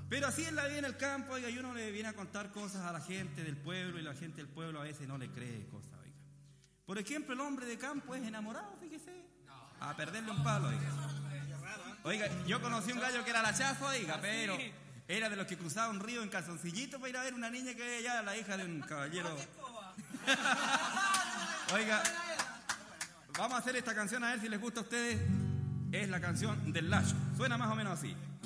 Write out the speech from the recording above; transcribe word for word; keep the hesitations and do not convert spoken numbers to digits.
Pero así es la vida en el campo, oiga, y uno le viene a contar cosas a la gente del pueblo y la gente del pueblo a veces no le cree cosas, oiga. Por ejemplo, el hombre de campo es enamorado, fíjese, a perderle un palo, oiga. Oiga, yo conocí un gallo que era lachazo, oiga, pero era de los que cruzaba un río en calzoncillito para ir a ver una niña que era ya la hija de un caballero. Oiga, vamos a hacer esta canción a ver si les gusta a ustedes. Es la canción del Lacho. Suena más o menos así.